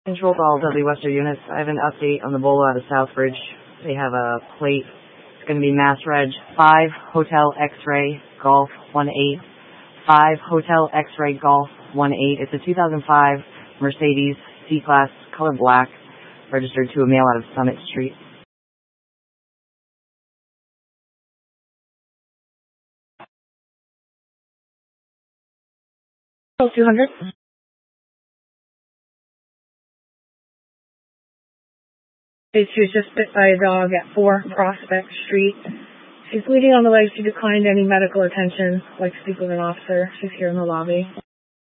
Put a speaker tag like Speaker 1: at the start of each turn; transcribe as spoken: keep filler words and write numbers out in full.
Speaker 1: Control to all W Western units. I have an update on the Bolo out of Southbridge. They have a plate. It's going to be Mass Reg five Hotel X-Ray Golf one eight. five Hotel X-Ray Golf one eight. It's a two thousand five Mercedes C-Class, color black, registered to a male out of Summit Street. two hundred. She was just bit by a dog at four Prospect Street. She's bleeding on the leg. She declined any medical attention. Like to speak with an officer. She's here in the lobby.